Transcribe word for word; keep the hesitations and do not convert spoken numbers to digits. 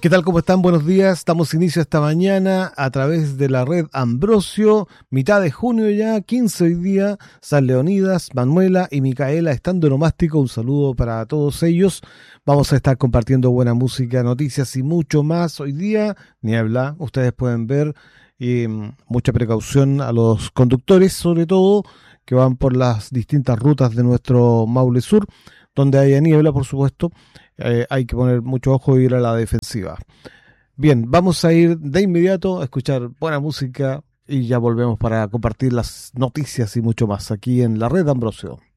¿Qué tal? ¿Cómo están? Buenos días. Damos inicio esta mañana a través de la red Ambrosio. Mitad de junio ya, quince hoy día. San Leonidas, Manuela y Micaela están de onomástico. Un saludo para todos ellos. Vamos a estar compartiendo buena música, noticias y mucho más. Hoy día, niebla. Ustedes pueden ver y mucha precaución a los conductores, sobre todo, que van por las distintas rutas de nuestro Maule Sur, donde haya niebla, por supuesto. Eh, hay que poner mucho ojo y ir a la defensiva. Bien, vamos a ir de inmediato a escuchar buena música y ya volvemos para compartir las noticias y mucho más aquí en la red Ambrosio.